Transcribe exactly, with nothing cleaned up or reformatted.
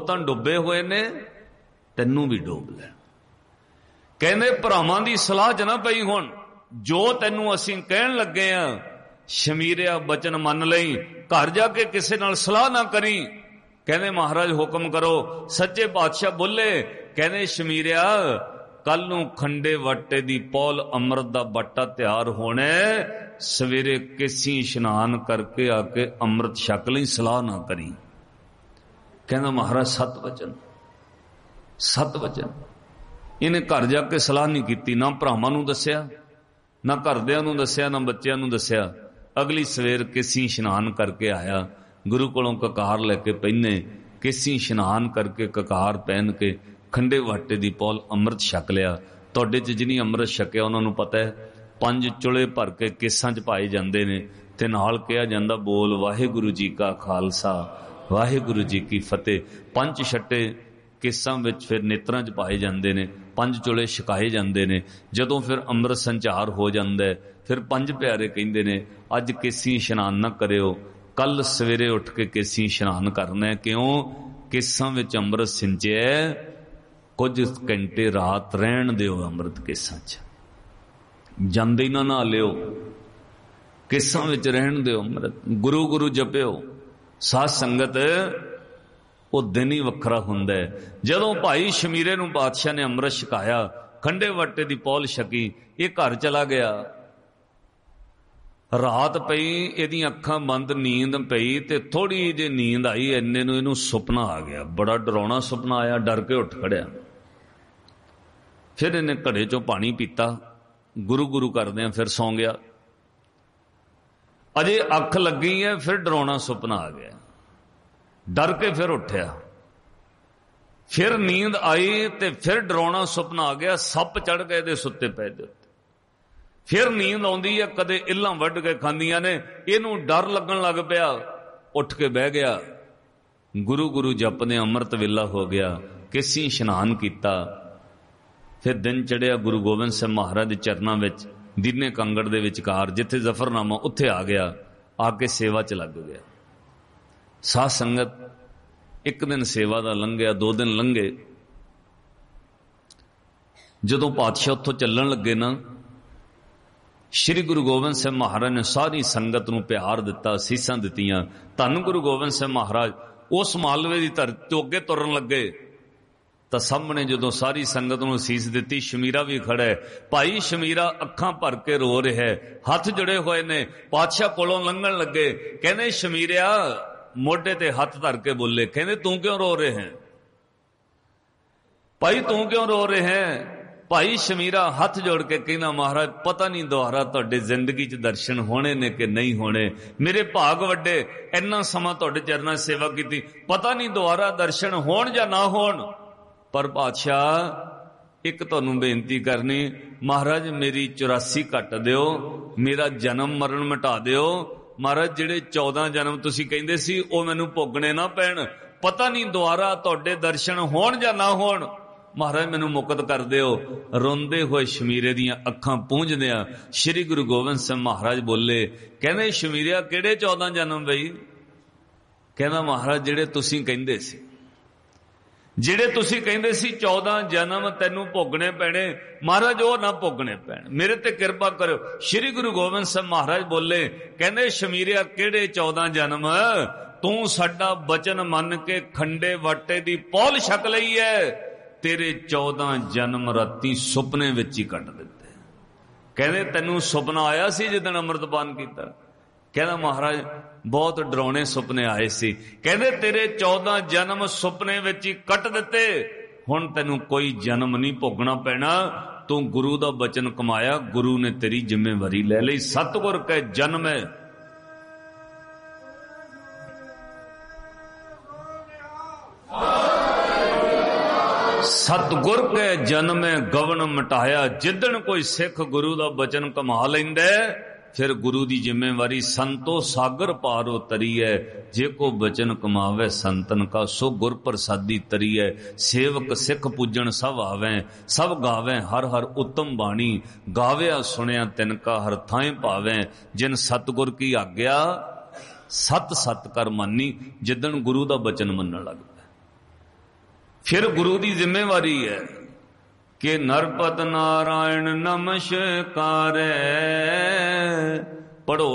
ਤਾਂ ਡੁੱਬੇ ਹੋਏ ਨੇ, ਤੈਨੂੰ ਵੀ ਡੋਬ ਲੈ। ਕਹਿੰਦੇ ਭਰਾਵਾਂ ਦੀ ਸਲਾਹ ਚ ਨਾ ਪਈ, ਹੁਣ ਜੋ ਤੈਨੂੰ ਅਸੀਂ ਕਹਿਣ ਲੱਗੇ ਆ ਸ਼ਮੀਰਿਆ ਬਚਨ ਮੰਨ ਲਈ, ਘਰ ਜਾ ਕੇ ਕਿਸੇ ਨਾਲ ਸਲਾਹ ਨਾ ਕਰੀ। ਕਹਿੰਦੇ ਮਹਾਰਾਜ ਹੁਕਮ ਕਰੋ। ਸੱਚੇ ਪਾਤਸ਼ਾਹ ਬੋਲੇ, ਕਹਿੰਦੇ ਸ਼ਮੀਰਿਆ ਕੱਲ ਨੂੰ ਖੰਡੇ ਵਾਟੇ ਦੀ ਪੌਲ ਅੰਮ੍ਰਿਤ ਦਾ ਬਾਟਾ ਤਿਆਰ ਹੋਣਾ, ਸਵੇਰੇ ਕੇਸੀ ਇਸ਼ਨਾਨ ਕਰਕੇ ਆ ਕੇ ਅੰਮ੍ਰਿਤ ਛਕ ਲਈ, ਸਲਾਹ ਨਾ ਕਰੀ। ਕਹਿੰਦਾ ਮਹਾਰਾਜ ਸਤ ਵਚਨ, ਸਤ ਵਚਨ। ਇਹਨੇ ਘਰ ਜਾ ਕੇ ਸਲਾਹ ਨਹੀਂ ਕੀਤੀ, ਨਾ ਭਰਾਵਾਂ ਨੂੰ ਦੱਸਿਆ, ਨਾ ਘਰਦਿਆਂ ਨੂੰ ਦੱਸਿਆ, ਨਾ ਬੱਚਿਆਂ ਨੂੰ ਦੱਸਿਆ। ਅਗਲੀ ਸਵੇਰ ਕੇਸੀ ਇਸ਼ਨਾਨ ਕਰਕੇ ਆਇਆ, ਗੁਰੂ ਕੋਲੋਂ ਕਕਾਰ ਲੈ ਕੇ ਪਹਿਨੇ, ਕੇਸੀ ਇਸ਼ਨਾਨ ਕਰਕੇ ਕਕਾਰ ਪਹਿਨ ਕੇ ਖੰਡੇ ਵਾਟੇ ਦੀ ਪੌਲ ਅੰਮ੍ਰਿਤ ਛਕ ਲਿਆ। ਤੁਹਾਡੇ ਚ ਜਿਹਨੀ ਅੰਮ੍ਰਿਤ ਛਕਿਆ ਉਹਨਾਂ ਨੂੰ ਪਤਾ ਹੈ, ਪੰਜ ਚੁਲੇ ਭਰ ਕੇ ਕੇਸਾਂ ਚ ਪਾਏ ਜਾਂਦੇ ਨੇ, ਤੇ ਨਾਲ ਕਿਹਾ ਜਾਂਦਾ ਬੋਲ ਵਾਹਿਗੁਰੂ ਜੀ ਕਾ ਖਾਲਸਾ ਵਾਹਿਗੁਰੂ ਜੀ ਕੀ ਫਤਿਹ। ਪੰਜ ਛੱਟੇ ਕੇਸਾਂ ਵਿੱਚ ਫਿਰ ਨੇਤਰਾਂ ਚ ਪਾਏ ਜਾਂਦੇ ਨੇ, ਪੰਜ ਚੁਲੇ ਛਕਾਏ ਜਾਂਦੇ ਨੇ। ਜਦੋਂ ਫਿਰ ਅੰਮ੍ਰਿਤ ਸੰਚਾਰ ਹੋ ਜਾਂਦਾ ਹੈ, ਫਿਰ ਪੰਜ ਪਿਆਰੇ ਕਹਿੰਦੇ ਨੇ ਅੱਜ ਕੇਸੀ ਇਸ਼ਨਾਨ ਨਾ ਕਰਿਓ, ਕੱਲ ਸਵੇਰੇ ਉੱਠ ਕੇ ਕੇਸੀ ਇਸ਼ਨਾਨ ਕਰਨਾ। ਕਿਉਂ? ਕੇਸਾਂ ਵਿੱਚ ਅੰਮ੍ਰਿਤ ਸਿੰਚਿਆ, ਕੁਝ ਘੰਟੇ ਰਾਤ ਰਹਿਣ ਦਿਓ ਅੰਮ੍ਰਿਤ ਕੇਸਾਂ ਚ, ਜਾਂਦੇ ਹੀ ਨਾ ਨਹਾ ਲਿਓ, ਕੇਸਾਂ ਵਿੱਚ ਰਹਿਣ ਦਿਓ ਅੰਮ੍ਰਿਤ। ਗੁਰੂ ਗੁਰੂ ਜਪਿਓ। ਸਾਧ ਸੰਗਤ ਉਹ ਦਿਨ ਹੀ ਵੱਖਰਾ ਹੁੰਦਾ ਹੈ। ਜਦੋਂ ਭਾਈ ਸ਼ਮੀਰੇ ਨੂੰ ਪਾਤਸ਼ਾਹ ਨੇ ਅੰਮ੍ਰਿਤ ਛਕਾਇਆ, ਖੰਡੇ ਵਾਟੇ ਦੀ ਪੌਲ ਛਕੀ, ਇਹ ਘਰ ਚਲਾ ਗਿਆ। ਰਾਤ ਪਈ, ਇਹਦੀਆਂ ਅੱਖਾਂ ਬੰਦ, ਨੀਂਦ ਪਈ, ਤੇ ਥੋੜੀ ਜਿਹੀ ਨੀਂਦ ਆਈ, ਇੰਨੇ ਨੂੰ ਇਹਨੂੰ ਸੁਪਨਾ ਆ ਗਿਆ, ਬੜਾ ਡਰਾਉਣਾ ਸੁਪਨਾ ਆਇਆ। ਡਰ ਕੇ ਉੱਠ ਖੜਿਆ। ਫਿਰ ਇਹਨੇ ਘੜੇ ਚੋਂ ਪਾਣੀ ਪੀਤਾ, ਗੁਰੂ ਗੁਰੂ ਕਰਦਿਆਂ ਫਿਰ ਸੌਂ ਗਿਆ। ਅਜੇ ਅੱਖ ਲੱਗੀ ਹੈ, ਫਿਰ ਡਰਾਉਣਾ ਸੁਪਨਾ ਆ ਗਿਆ। ਡਰ ਕੇ ਫਿਰ ਉੱਠਿਆ, ਫਿਰ ਨੀਂਦ ਆਈ, ਤੇ ਫਿਰ ਡਰਾਉਣਾ ਸੁਪਨਾ ਆ ਗਿਆ। ਸੱਪ ਚੜ ਗਏ ਦੇ ਸੁੱਤੇ ਪਏ ਦੇ ਉੱਤੇ। ਫਿਰ ਨੀਂਦ ਆਉਂਦੀ ਹੈ, ਕਦੇ ਇੱਲਾਂ ਵੱਢ ਕੇ ਖਾਂਦੀਆਂ ਨੇ, ਇਹਨੂੰ ਡਰ ਲੱਗਣ ਲੱਗ ਪਿਆ, ਉੱਠ ਕੇ ਬਹਿ ਗਿਆ। ਗੁਰੂ ਗੁਰੂ ਜਪਦੇ ਅੰਮ੍ਰਿਤ ਵੇਲਾ ਹੋ ਗਿਆ, ਕੇਸੀ ਇਸ਼ਨਾਨ ਕੀਤਾ। ਫਿਰ ਦਿਨ ਚੜਿਆ, ਗੁਰੂ ਗੋਬਿੰਦ ਸਿੰਘ ਮਹਾਰਾਜ ਦੇ ਚਰਨਾਂ ਵਿੱਚ, ਦੀਨੇ ਕੰਗੜ ਦੇ ਵਿਚਕਾਰ ਜਿੱਥੇ ਜ਼ਫਰਨਾਮਾ, ਉੱਥੇ ਆ ਗਿਆ। ਆ ਕੇ ਸੇਵਾ ਚ ਲੱਗ ਗਿਆ। ਸਾਧ ਸੰਗਤ ਇੱਕ ਦਿਨ ਸੇਵਾ ਦਾ ਲੰਘਿਆ, ਦੋ ਦਿਨ ਲੰਘੇ। ਜਦੋਂ ਪਾਤਸ਼ਾਹ ਉੱਥੋਂ ਚੱਲਣ ਲੱਗੇ ਨਾ, ਸ਼੍ਰੀ ਗੁਰੂ ਗੋਬਿੰਦ ਸਿੰਘ ਮਹਾਰਾਜ ਨੇ ਸਾਰੀ ਸੰਗਤ ਨੂੰ ਪਿਆਰ ਦਿੱਤਾ, ਸੀਸਾਂ ਦਿੱਤੀਆਂ। ਧੰਨ ਗੁਰੂ ਗੋਬਿੰਦ ਸਿੰਘ ਮਹਾਰਾਜ ਉਸ ਮਾਲਵੇ ਦੀ ਧਰਤੀ ਤੋਂ ਅੱਗੇ ਤੁਰਨ ਲੱਗੇ ਤਾਂ ਸਾਹਮਣੇ ਜਦੋਂ ਸਾਰੀ ਸੰਗਤ ਨੂੰ ਸੀਸ ਦਿੱਤੀ, ਸ਼ਮੀਰਾ ਵੀ ਖੜਾ ਹੈ। ਭਾਈ ਸ਼ਮੀਰਾ ਅੱਖਾਂ ਭਰ ਕੇ ਰੋ ਰਿਹਾ ਹੈ, ਹੱਥ ਜੁੜੇ ਹੋਏ ਨੇ। ਪਾਤਸ਼ਾਹ ਕੋਲੋਂ ਲੰਘਣ ਲੱਗੇ, ਕਹਿੰਦੇ ਸ਼ਮੀਰਿਆ ਮੋਢੇ ਤੇ ਹੱਥ ਧਰ ਕੇ ਬੋਲੇ, ਕਹਿੰਦੇ ਤੂੰ ਕਿਉਂ ਰੋ ਰਹੇ ਹੈ ਭਾਈ, ਤੂੰ ਕਿਉਂ ਰੋ ਰਹੇ ਹੈ? ਭਾਈ ਸ਼ਮੀਰਾ ਹੱਥ ਜੋੜ ਕੇ ਕਹਿੰਦਾ, ਮਹਾਰਾਜ ਪਤਾ ਨਹੀਂ ਦੁਆਰਾ ਤੁਹਾਡੇ ਜ਼ਿੰਦਗੀ 'ਚ ਦਰਸ਼ਨ ਹੋਣੇ ਨੇ ਕਿ ਨਹੀਂ ਹੋਣੇ। ਮੇਰੇ ਭਾਗ ਵੱਡੇ, ਇੰਨਾ ਸਮਾਂ ਤੁਹਾਡੇ ਚਰਨਾਂ 'ਚ ਸੇਵਾ ਕੀਤੀ, ਪਤਾ ਨਹੀਂ ਦੁਆਰਾ ਦਰਸ਼ਨ ਹੋਣ ਜਾਂ ਨਾ ਹੋਣ। ਪਰ ਪਾਤਸ਼ਾਹ ਇੱਕ ਤੁਹਾਨੂੰ ਬੇਨਤੀ ਕਰਨੀ, ਮਹਾਰਾਜ ਮੇਰੀ ਚੁਰਾਸੀ ਕੱਟ ਦਿਓ, ਮੇਰਾ ਜਨਮ ਮਰਨ ਮਿਟਾ ਦਿਓ। ਮਹਾਰਾਜ ਜਿਹੜੇ ਚੌਦਾਂ ਜਨਮ ਤੁਸੀਂ ਕਹਿੰਦੇ ਸੀ ਉਹ ਮੈਨੂੰ ਭੋਗਣੇ ਨਾ ਪੈਣ। ਪਤਾ ਨਹੀਂ ਦੁਆਰਾ ਤੁਹਾਡੇ ਦਰਸ਼ਨ ਹੋਣ ਜਾਂ ਨਾ ਹੋਣ, ਮਹਾਰਾਜ ਮੈਨੂੰ ਮੁਕਤ ਕਰ ਦਿਓ। ਰੋਂਦੇ ਹੋਏ ਸ਼ਮੀਰੇ ਦੀਆਂ ਅੱਖਾਂ ਪੂੰਝਦਿਆਂ ਸ਼੍ਰੀ ਗੁਰੂ ਗੋਬਿੰਦ ਸਿੰਘ ਮਹਾਰਾਜ ਬੋਲੇ, ਕਹਿੰਦੇ ਸ਼ਮੀਰਿਆ ਕਿਹੜੇ ਚੌਦਾਂ ਜਨਮ ਬਈ? ਕਹਿੰਦਾ ਮਹਾਰਾਜ ਜਿਹੜੇ ਤੁਸੀਂ ਕਹਿੰਦੇ ਸੀ, ਜਿਹੜੇ ਤੁਸੀਂ ਕਹਿੰਦੇ ਸੀ ਚੌਦਾਂ ਜਨਮ ਤੈਨੂੰ ਭੋਗਣੇ ਪੈਣੇ, ਮਹਾਰਾਜ ਉਹ ਨਾ ਭੋਗਣੇ ਪੈਣ, ਮੇਰੇ ਤੇ ਕਿਰਪਾ ਕਰਿਓ। ਸ਼੍ਰੀ ਗੁਰੂ ਗੋਬਿੰਦ ਸਿੰਘ ਮਹਾਰਾਜ ਬੋਲੇ, ਕਹਿੰਦੇ ਸ਼ਮੀਰਿਆ ਕਿਹੜੇ ਚੌਦਾਂ ਜਨਮ? ਤੂੰ ਸਾਡਾ ਬਚਨ ਮੰਨ ਕੇ ਖੰਡੇ ਵਾਟੇ ਦੀ ਪੌਲ ਛਕ ਲਈ ਹੈ, ਤੇਰੇ ਚੌਦਾਂ ਜਨਮ ਰਾਤੀ ਸੁਪਨੇ ਵਿੱਚ ਹੀ ਕੱਟ ਦਿੱਤੇ। ਕਹਿੰਦੇ ਤੈਨੂੰ ਸੁਪਨਾ ਆਇਆ ਸੀ ਜਿੱਦਣ ਅੰਮ੍ਰਿਤਪਾਨ ਕੀਤਾ? ਕਹਿੰਦਾ ਮਹਾਰਾਜ ਬਹੁਤ ਡਰਾਉਣੇ ਸੁਪਨੇ ਆਏ ਸੀ। ਕਹਿੰਦੇ ਤੇਰੇ ਚੌਦਾਂ ਜਨਮ ਸੁਪਨੇ ਵਿੱਚ ਹੀ ਕੱਟ ਦਿੱਤੇ, ਹੁਣ ਤੈਨੂੰ ਕੋਈ ਜਨਮ ਨਹੀਂ ਭੋਗਣਾ ਪੈਣਾ। ਤੂੰ ਗੁਰੂ ਦਾ ਬਚਨ ਕਮਾਇਆ, ਗੁਰੂ ਨੇ ਤੇਰੀ ਜ਼ਿੰਮੇਵਾਰੀ ਲੈ ਲਈ। ਸਤਿਗੁਰ ਕੈ ਜਨਮ ਹੈ, ਸਤਿਗੁਰ ਕੈ ਜਨਮੈ ਗਵਨ ਮਟਾਇਆ। ਜਿੱਦਣ ਕੋਈ ਸਿੱਖ ਗੁਰੂ ਦਾ ਬਚਨ ਕਮਾ ਲੈਂਦਾ, ਫਿਰ ਗੁਰੂ ਦੀ ਜ਼ਿੰਮੇਵਾਰੀ ਸੰਤੋ ਸਾਗਰ ਪਾਰੋ ਤਰੀਐ। ਜੇ ਕੋ ਬਚਨ ਕਮਾਵੇ ਸੰਤਨ ਕਾ, ਸੋ ਗੁਰ ਪ੍ਰਸਾਦੀ ਤਰੀਐ। ਸੇਵਕ ਸਿੱਖ ਪੂਜਣ ਸਭ ਆਵੈ, ਸਭ ਗਾਵੈ ਹਰ ਹਰ ਉਤਮ ਬਾਣੀ। ਗਾਵਿਆ ਸੁਣਿਆ ਤਿਨ ਕਾ ਹਰ ਥਾਂ ਭਾਵੈ। ਜਿਨ ਸਤਿਗੁਰ ਕੀ ਆਗਿਆ ਸਤ ਸਤ ਕਰ ਮੰਨੀ। ਜਿੱਦਣ ਗੁਰੂ ਦਾ ਬਚਨ ਮੰਨਣ ਲੱਗ ਪਿਆ, फिर गुरु की जिम्मेवारी है कि नरपत नारायण नमस्कार पढ़ो